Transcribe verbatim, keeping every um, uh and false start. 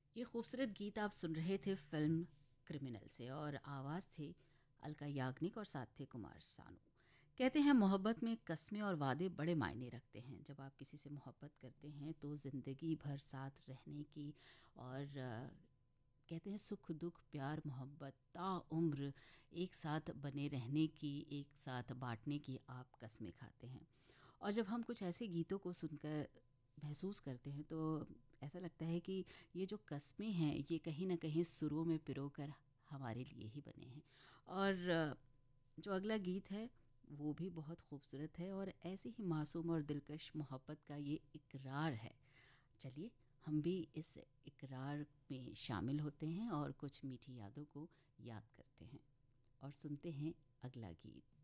ये खूबसूरत गीत आप सुन रहे थे फिल्म क्रिमिनल से और आवाज़ थी अलका याग्निक और साथ थे कुमार सानू। कहते हैं मोहब्बत में कस्में और वादे बड़े मायने रखते हैं। जब आप किसी से मोहब्बत करते हैं तो ज़िंदगी भर साथ रहने की और अ, कहते हैं सुख दुख प्यार मोहब्बत ताउम्र एक साथ बने रहने की, एक साथ बांटने की आप कस्में खाते हैं। और जब हम कुछ ऐसे गीतों को सुनकर महसूस करते हैं तो ऐसा लगता है कि ये जो कस्में हैं ये कहीं ना कहीं सुरों में पिरोकर हमारे लिए ही बने हैं। और अ, जो अगला गीत है वो भी बहुत खूबसूरत है और ऐसे ही मासूम और दिलकश मोहब्बत का ये इकरार है। चलिए हम भी इस इकरार में शामिल होते हैं और कुछ मीठी यादों को याद करते हैं और सुनते हैं अगला गीत।